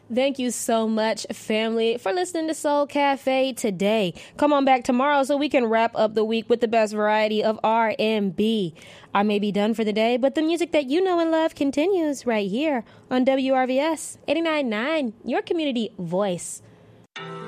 Thank you so much, family, for listening to Soul Cafe today. Come on back tomorrow so we can wrap up the week with the best variety of R&B. I may be done for the day, but the music that you know and love continues right here on WRVS 89.9, your community voice.